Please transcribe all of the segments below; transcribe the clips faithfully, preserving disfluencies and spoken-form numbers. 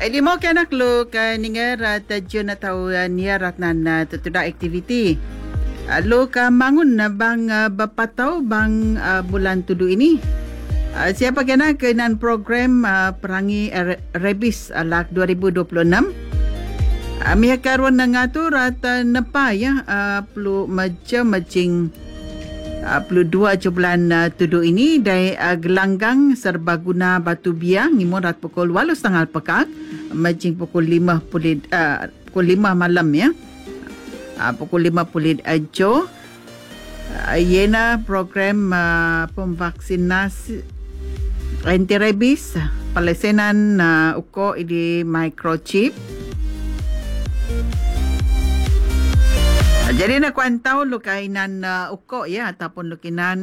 Ili mo kanak lo ka ningar tajun atau niar ratnan tutuda aktiviti. Lo ka mangun na bang bapatau bang bulan tudu ini. Siapa kena kenan program perangi rabies lak dua ribu dua puluh enam. Mia karwan ngatur rata nepa ya perlu macam macing perlu dua bulan tudu ini dari gelanggang serbaguna batu biang ngimun rat pukul walu setengah pekak macing pukul lima pulid uh, pukul lima malam ya uh, pukul lima pulid ajo uh, yena program uh, pemvaksinasi anti rabies pelesenan uh, uko ini microchip. Jadi nak kuantau lukainan uh, uko ya ataupun lukinan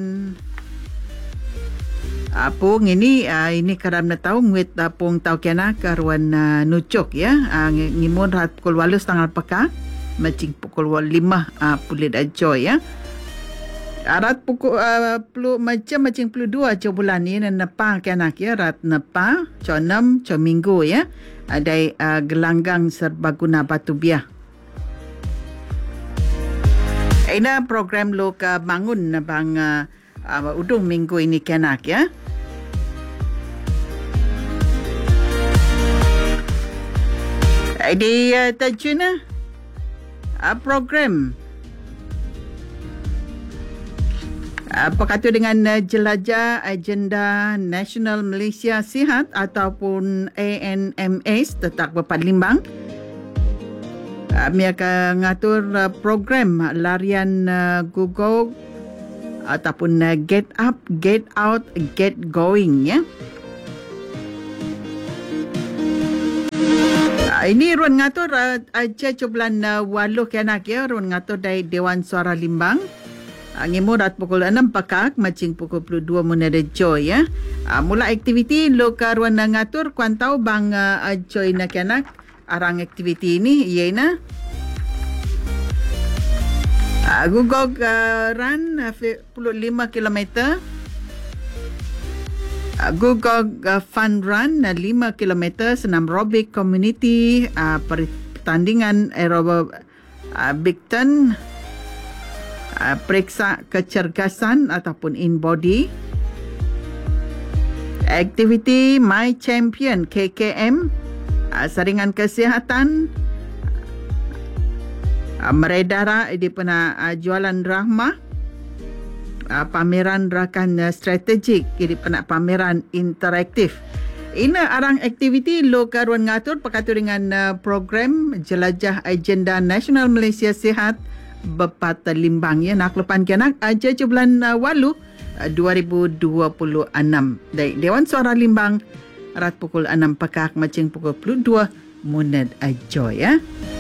apung ini uh, ini karam na tahu ngwit apung tau kena karuan uh, nucuk ya uh, ngimun rat pukul walu setengah peka macing pukul lima uh, pulit ajo ya arat pukul uh, pelu macam macing pelu dua ajo bulan ni na nepa kena ya rat nepa co enam co minggu ya ada uh, gelanggang serbaguna batu biah. Ina program lo ka bangun na bang uh, uh, udung minggu ini kenak ya. Di uh, tajun na uh, program uh, pakatu dengan uh, jelajah agenda Nasional Malaysia Sihat ataupun A N M S tetap berpadlimbang. Kami akan ngatur uh, program larian uh, Google ataupun uh, Get Up, Get Out, Get Going ya. Uh, ini ruan ngatur uh, aja bulan uh, waluh kanak ya, ruan ngatur dari Dewan Suara Limbang. Uh, ngimurat pukul enam pakak, macing pukul dua menada joy ya. Uh, mula aktiviti lo ka ruan ngatur kuantau bang uh, joy na kanak. Arang aktiviti ini iaitu uh, Google uh, Run uh, puluh lima kilometer, uh, Google uh, Fun Run uh, lima kilometer, senam aerobik community, uh, pertandingan aerobik uh, Bigton, uh, periksa kecergasan ataupun in body, aktiviti My Champion K K M, Uh, saringan kesihatan, uh, meredara di pernah uh, jualan rahmah, uh, pameran rakan uh, strategik di pernah pameran interaktif. Ini arang aktiviti lo karuan ngatur pakatu dengan uh, program jelajah agenda Nasional Malaysia Sihat bepat limbang ya nak lepan kianak aja bulan uh, walu uh, dua ribu dua puluh enam dari Dewan Suara Limbang rat pukul enam pekak macing pukul dua munad ajo ya.